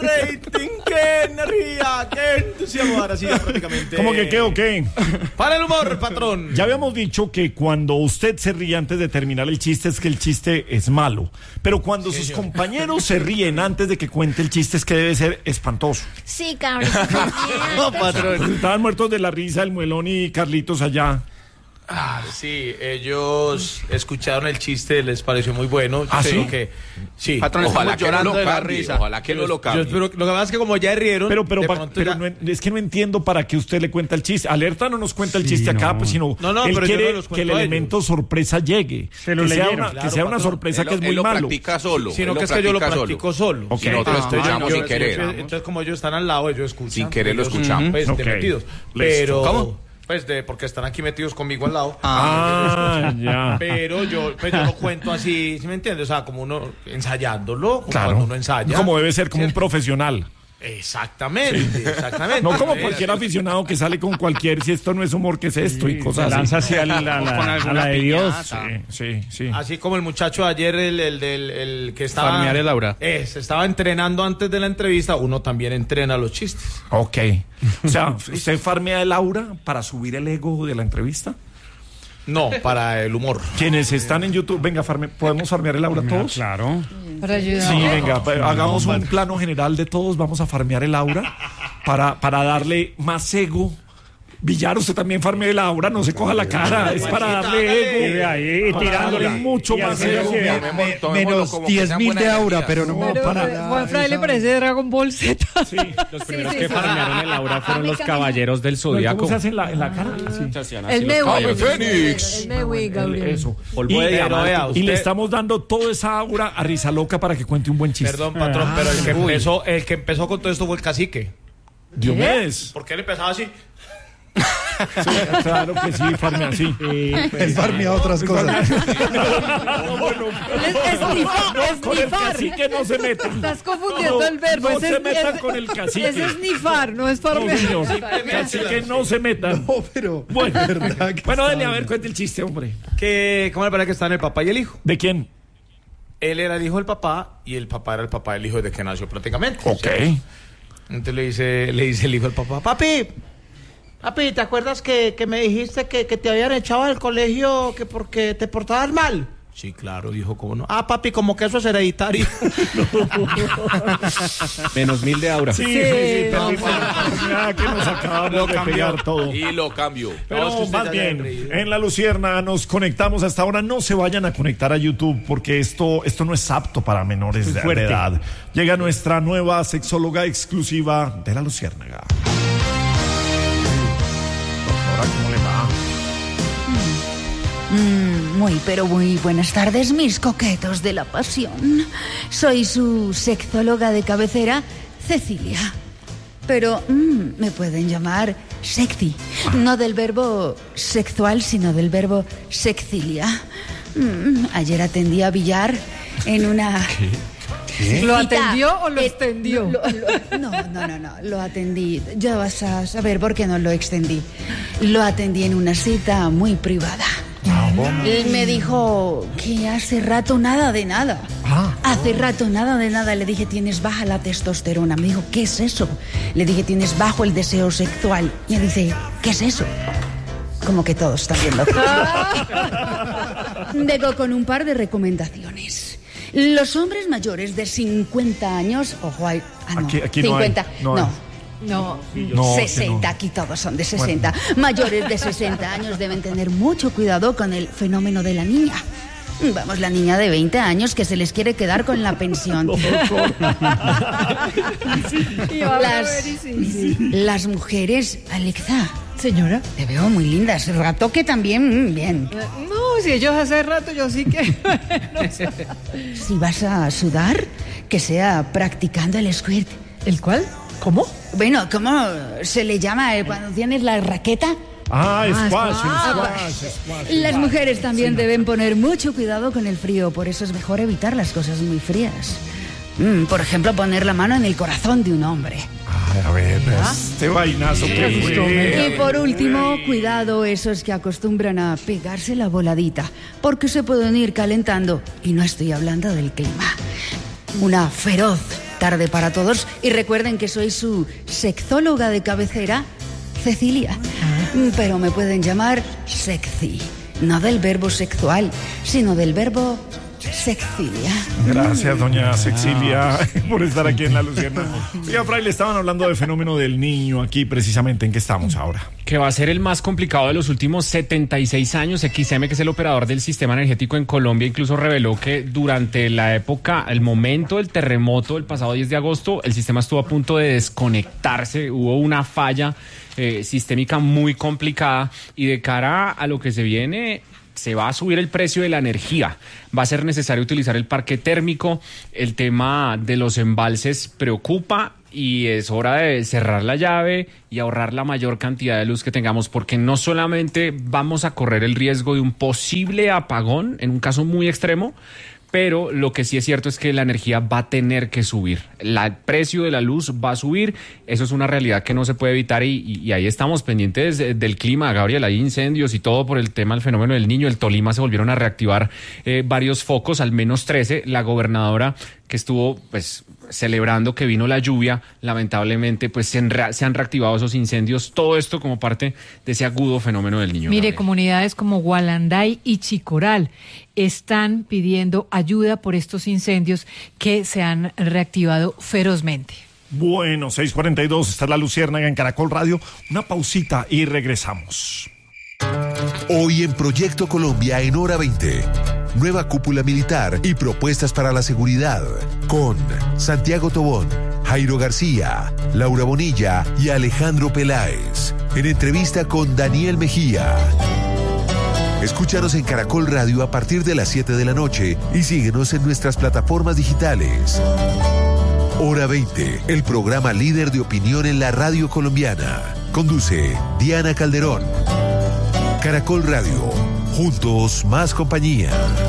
rating! ¡Qué energía! ¡Qué entusiasmo! Ahora sí, ya prácticamente. ¿Cómo que qué o qué? Para el humor, patrón. Ya habíamos dicho que cuando usted se ríe antes de terminar el chiste es que el chiste es malo. Pero cuando sus compañeros se ríen antes de que cuente el chiste es que debe ser espantoso. Sí, cabrón. No, patrón. Estaban muertos de la risa el Muelón y Carlitos allá. Sí, ellos escucharon el chiste, les pareció muy bueno. Yo ¿sí? que sí. Patrón, Ojalá estamos que no llorando lo de la cambie, risa. Ojalá que no lo cambie. Pero lo que pasa es que como ya rieron, Pero de pronto ya- no, es que no entiendo para qué usted le cuenta el chiste. Alerta no nos cuenta el chiste acá, pues, sino No, él pero yo quiere no los cuento que el a ellos. elemento sorpresa llegue. Se lo que sea leyeron. una, que sea una patrón. sorpresa que es muy Él lo malo. practica solo. Sino él que es que yo lo practica practico solo. Ok. Y nosotros lo escuchamos sin querer. Entonces, como ellos están al lado, ellos escuchan. Sin querer lo Ellos, escuchamos. Pues, Ok. metidos. Listo. Pero... ¿Cómo? Pues porque están aquí metidos conmigo al lado. Ya. Pero yo lo cuento así, ¿sí me entiendes? O sea, como uno ensayándolo, como Claro. cuando uno ensaya. Como debe ser, como un ¿Cierto? profesional. Exactamente. No como cualquier aficionado que sale con cualquier, si esto no es humor, ¿qué es esto? Y Se cosas lanza así. hacia a la de Dios. Sí. Así como el muchacho de ayer, el que estaba... Farmear el aura. Se estaba entrenando antes de la entrevista, uno también entrena los chistes. Ok. O sea, ¿usted farmea el aura para subir el ego de la entrevista? No, para el humor. Quienes están en YouTube, venga, ¿podemos farmear el aura todos? Claro. Para ayudar. Sí, venga, hagamos un plano general de todos, vamos a farmear el aura para darle más ego. Villar, usted también farmea el aura, no se coja la cara, es para darle ego. Ahí Para tirándole darle mucho más ego. Menos 10.000 de aura, pero no me Pero Juan Fray le parece Dragon Ball Z. Sí. Los primeros sí, que sí. farmearon el aura fueron los caballeros del ¿Cómo Zodiaco. se hace en la cara? Sí. El ¡Ave Fénix! El Mewi, Gabriel. Eso. Polvo de diamante. vea, Y le usted- estamos dando toda esa aura a Risa Loca para que cuente un buen chiste. Perdón, patrón, pero el que empezó con todo esto fue el cacique. Diomedes. ¿Por qué él empezaba así? Sí, claro que sí, farmea así. Él farmea otras cosas. Con el cacique no se metan. Estás confundiendo el verbo. No Ese se es- metan ese- con el cacique. Ese es nifar, no es No, farmear. señor. Cacique no se metan. No, pero Bueno, ¿verdad que bueno, está dele a ver, bien? cuente el chiste, hombre. ¿Cómo le parece que están el papá y el hijo? ¿De quién? Él era el hijo del papá y el papá era el papá del hijo desde que nació prácticamente. Ok. Entonces le dice el hijo al papá, papi, ¿te acuerdas que me dijiste que te habían echado del colegio que porque te portabas mal? Sí, claro, dijo, ¿cómo no? Ah, papi, como que eso es hereditario. Menos 1000 de aura. Sí, perdimos la oportunidad que nos acabamos de pegar todo. Y lo cambio. Pero No, es que usted más ya le han bien, reído. en La Lucierna nos conectamos hasta ahora. No se vayan a conectar a YouTube porque esto no es apto para menores de edad. Llega nuestra nueva sexóloga exclusiva de La Luciérnaga. Doctora, ¿cómo le va? Muy, pero muy buenas tardes, mis coquetos de la pasión. Soy su sexóloga de cabecera, Cecilia. Pero me pueden llamar sexy. No del verbo sexual, sino del verbo sexcilia. Ayer atendí a Villar en una... ¿Lo cita. atendió o lo extendió? No, lo atendí. Ya vas a saber por qué no lo extendí. Lo atendí en una cita muy privada. Él me dijo que hace rato nada de nada. Hace rato nada de nada. Le dije, tienes baja la testosterona. Me dijo, ¿qué es eso? Le dije, tienes bajo el deseo sexual. Y él dice, ¿qué es eso? Como que todos están viendo. Vengo con un par de recomendaciones. Los hombres mayores de 50 años... Ojo, hay... Ah, no. Aquí no hay. 50. No hay. No. No, 60, que no. aquí todos son de 60. Mayores de 60 años deben tener mucho cuidado con el fenómeno de la niña. Vamos, la niña de 20 años que se les quiere quedar con la pensión. Las mujeres, Alexa, Señora. te veo muy linda. Hace rato que también, bien. No, si ellos hace rato, yo sí que... Si vas a sudar, que sea practicando el squirt. ¿El cuál? ¿Cómo? Bueno, ¿cómo se le llama cuando tienes la raqueta? Squash. Las mujeres también deben poner mucho cuidado con el frío, por eso es mejor evitar las cosas muy frías. Por ejemplo, poner la mano en el corazón de un hombre. Ay, a ver, este vainazo que fue. Y por último, cuidado esos que acostumbran a pegarse la voladita, porque se pueden ir calentando. Y no estoy hablando del clima. Una feroz tarde para todos. Y recuerden que soy su sexóloga de cabecera, Cecilia. Pero me pueden llamar sexy. No del verbo sexual, sino del verbo Sexilia. Gracias, doña Sexilia, por estar aquí en La Lucierna. Oiga, Fray, le estaban hablando del fenómeno del niño aquí, precisamente. ¿En qué estamos ahora? Que va a ser el más complicado de los últimos 76 años. XM, que es el operador del sistema energético en Colombia, incluso reveló que durante la época, el momento del terremoto del pasado 10 de agosto, el sistema estuvo a punto de desconectarse. Hubo una falla sistémica muy complicada, y de cara a lo que se viene, se va a subir el precio de la energía. Va a ser necesario utilizar el parque térmico. El tema de los embalses preocupa, y es hora de cerrar la llave y ahorrar la mayor cantidad de luz que tengamos, porque no solamente vamos a correr el riesgo de un posible apagón en un caso muy extremo, pero lo que sí es cierto es que la energía va a tener que subir. El precio de la luz va a subir. Eso es una realidad que no se puede evitar, y ahí estamos pendientes del clima, Gabriel. Hay incendios y todo por el tema del fenómeno del Niño. El Tolima se volvieron a reactivar varios focos, al menos 13. La gobernadora, que estuvo celebrando que vino la lluvia, lamentablemente se han reactivado esos incendios. Todo esto como parte de ese agudo fenómeno del Niño. Mire, Gabriel. comunidades como Gualanday y Chicoral están pidiendo ayuda por estos incendios que se han reactivado ferozmente. Bueno, 6:42, está La Luciérnaga en Caracol Radio. Una pausita y regresamos. Hoy en Proyecto Colombia en Hora 20. Nueva cúpula militar y propuestas para la seguridad. Con Santiago Tobón, Jairo García, Laura Bonilla y Alejandro Peláez. En entrevista con Daniel Mejía. Escúchanos en Caracol Radio a partir de las 7 de la noche y síguenos en nuestras plataformas digitales. Hora 20, el programa líder de opinión en la radio colombiana. Conduce Diana Calderón. Caracol Radio, juntos más compañía.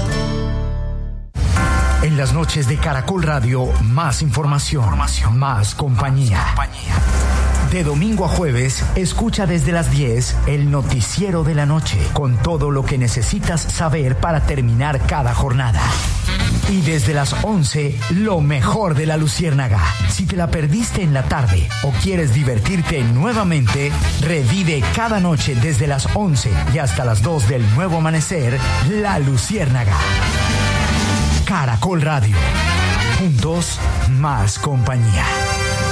En las noches de Caracol Radio, más información, más compañía. De domingo a jueves, escucha desde las 10 el noticiero de la noche, con todo lo que necesitas saber para terminar cada jornada. Y desde las 11, lo mejor de La Luciérnaga. Si te la perdiste en la tarde o quieres divertirte nuevamente, revive cada noche desde las 11 y hasta las 2 del nuevo amanecer, La Luciérnaga. Caracol Radio. Juntos, más compañía.